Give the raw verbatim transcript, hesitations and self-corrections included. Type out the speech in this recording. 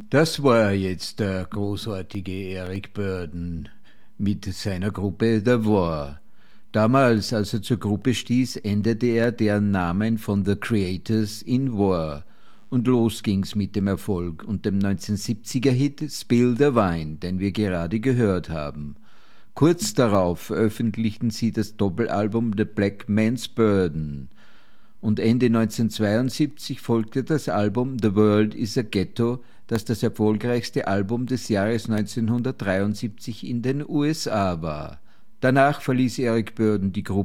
Das war jetzt der großartige Eric Burdon mit seiner Gruppe The War. Damals, als er zur Gruppe stieß, änderte er deren Namen von The Creators in War. Und los ging's mit dem Erfolg und dem neunzehnhundertsiebziger-Hit Spill the Wine, den wir gerade gehört haben. Kurz darauf veröffentlichten sie das Doppelalbum The Black Man's Burden. Und Ende neunzehnhundertzweiundsiebzig folgte das Album The World is a Ghetto, das das erfolgreichste Album des Jahres neunzehnhundertdreiundsiebzig in den U S A war. Danach verließ Eric Burdon die Gruppe